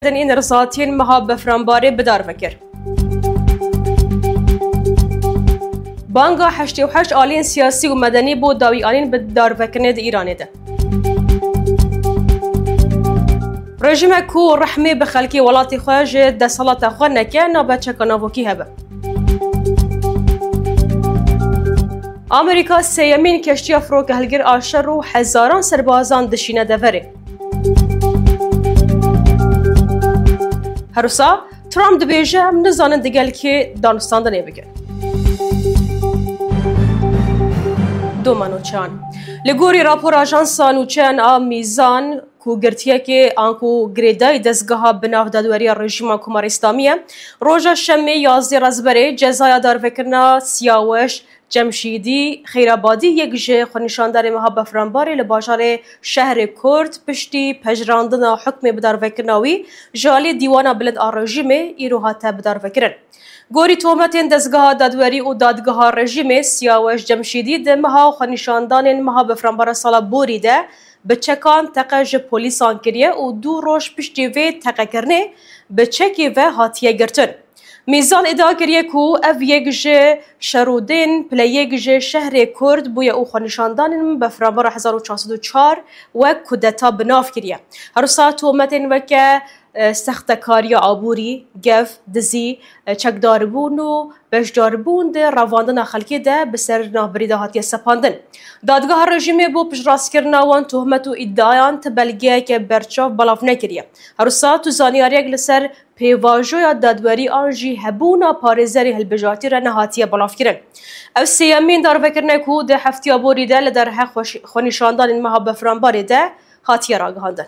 این رساتین مها بفرانباری بدار وکر. بانگا 88 آلین سیاسی و مدنی بود داوی آلین بدار وکرنه ده ایرانه ده. رژیم کو رحمی به خلکی ولاتی خواهج ده سالات خواه نکه نابد چکاناوکی هبه. آمریکا سیمین کشتی افروک هلگر آشر و هزاران سربازان دشینه دوره. هروسا ترامپ دبیجه هم نزانن دگل که دانستان دنیا بگه. دومانوچان لگوری راپور آژانسا نوچان میزان کو گرتیه که آنکو گریدای دستگاه بناو دادوری رژیم کمار اسلامیه روژا شمی 11 رزبره جزای دار فکرنا سیاوش جمشیدی خیرآبادی یک جه خونشاندار مها بفرانباری لباجار شهر کرد پشتی پجراندن حکم بدار فکرناوی جالی دیوان بلد رژیم ایروهات بدار فکرن. گوری تومتین دستگاه دادوری و دادگاه رژیم سیاوش جمشیدی ده مها خونشاندان مها بفرانبار سالا بوری ده به چکان تقج پولیسان کریه و دو روش پشتی وی تقه کرنه به چکی و هاتیه گرتن. میزان ادعا کریه که او یک جه شرودین پلی یک جه شهر کرد بوی او خونشاندان بفرانبار 1404 و کودتا بناف کریه. هر ساعت تومتین وکه سختکاری عبوری، گف، دزی، چکداربون و بشداربون ده رواندن خلکی ده بسر نابریده هاتی سپاندن. دادگاه رژیمی بو پشراست کرنا وان تهمت و ادعایان تبلگیه که برچاف بلاف نکریه. هر ساعت تو زانیاریگ لسر پیواجوی دادوری آنجی هبونا پارزری هلبجاتی را نهاتیه بلاف کرن. او سیامین دار فکرنه که ده هفتی عبوری ده لدرها خونشاندان مها بفرانباری ده هاتیه راگهاندن.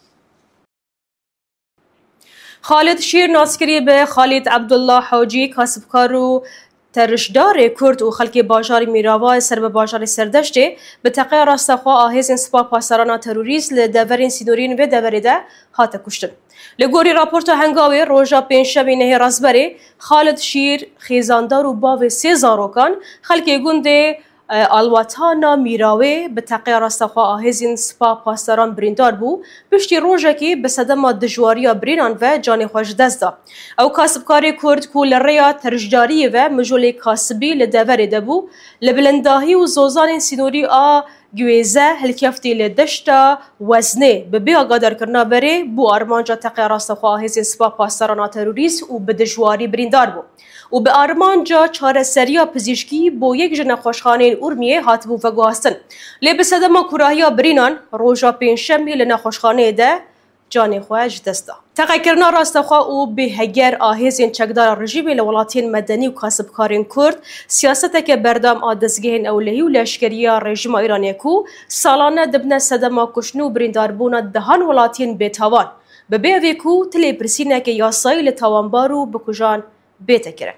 خالد شیر ناسکری به خالد عبدالله حاجی کاسبکار و ترشدار کرد و خلک باجار میراوا سر به باجار سردشته به تقیه راستخوا آهیزین سپا پاسرانا تروریست لدورین سینورین و دوریده هات کشتن. لگوری راپورت هنگاوی روژا پنجشنبه نه رازبری خالد شیر خیزاندار و باو 3 زاروکان خلک گونده الواتانا میراوی به تقیه راستخوا آهیزین سپا پاسداران بریندار بو پشتی روژکی به صدم دجواریا برینان و جان خوش دست دا. او کاسبکاری کرد که لریا ترجداری و مجولی کاسبی لدوری دبو لبلنداهی و زوزان سینوری گویزه هلکیفتی لدشتا وزنه به بیا قادر کرنا بره بو آرمانجا تقیه راستخوا آهیزین سپا پاسداران تروریست و به دجواری بریندار بو. و به آرمانجا چاره سریا پزشکی با یک جن نخوشخانه ارمیه هات بو و گواستن. لی به صدما کراهیا برینان روژا پنجشنبه لنخوشخانه ده جان خواهج دستا. تقیه کرنا راستخوا و به هگر آهیزین چکدار رژیم لولاتین مدنی و کاسبکارین کرد سیاسته که بردام آدزگهین اولهی و لشکریا رژیم ایرانی کو سالانه دبنه صدما کشنو برینداربونا دهان ولاتین بیتاوان. به بیوی کو تلی پرسینه که یاسایی لتاوانبارو بکجان بیت کرد.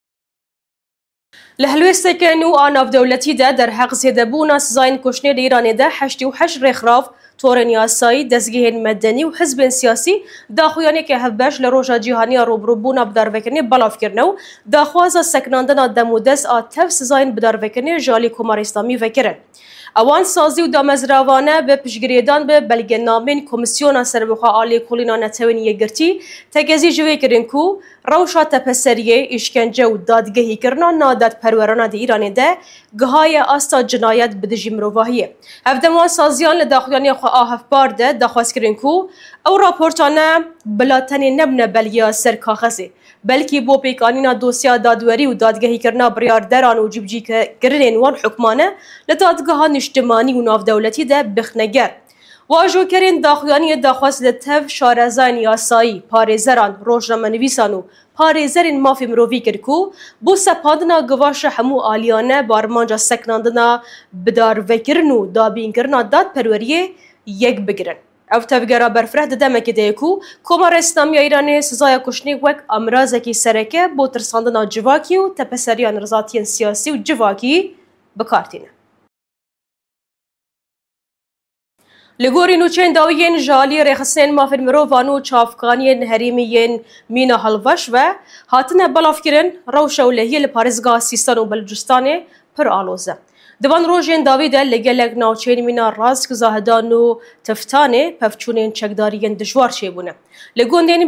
لحلوسته که نو آناف دولتی ده در حق زیده بونا سزاین کشنه ایرانی ده 88 رخراف تورن یاسایی دزگهین مدنی و حزب سیاسی داخویانی که هفبش لروژا جیهانی روبرو بونا بدار وکرنی بلاف کرنو داخواز سکناندن دمودس آتف سزاین بدار وکرنی جالی کمار اسلامی وکرن. اوان سازی و دامزراوانه به پشگریدان به بلگه نامین کمیسیون سربخوا آلی کولینا نتوین یگرتی تگزی جوی کرن کو روشا تپسریه اشکنجه و دادگهی کرنا نادت پرورانه دی ایرانی ده گهای آستا جنایت بدجی مروواهیه. هفدمان سازیان لداخلیانی خوا آهف بارده دخواست کرن کو او راپورتانه بلاتنی نبنه بلگه سر کاخزه بلکی بو پیکانینا دوسیا دادوری و دادگهی کرنا بریاردران و جبجی کرنین وان حکمانه لدادگاه اجتماعی و ناف دولتی ده بخنگر. واجو کرین داخلیانی داخواست لطف شارزان یاسایی پارزران روشنامه‌نویسان و پارزرین مافی مروی کرکو بو سپاندنا گواش همو آلیانه بارمانجا سکناندنا بدار وکرن و دابین کرنا داد پروریه یک بگیرن. او تفگرا برفره دمکی دیکو کمار اسلامی ایرانی سزای کشنی وک امراضکی سرکه بو ترساندنا جواکی و تپسریان رضاتین سیاسی و جواکی بکارتینه. لگوری نوچین داویین جالی رخصین مافن مروفانو چافکانین هریمین مینا هلوش و هاتنه بلاف کرن روش اولهی لپارزگاه سیستان و بلوچستان پر آلوزه. دوان روژین داوید لگلک ناوچین مینا راسک زاهدان و تفتانه پفچونین چکداریین دجوار چیبونه لگوندین